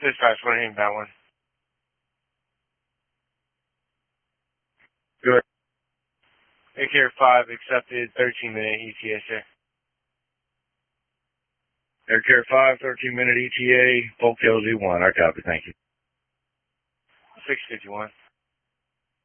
Dispatch, what inbound one? Good. Air 5 accepted 13-minute ETA, sir. Air Care 5, 13-minute ETA, Polk LZ1. I copy, thank you. 651.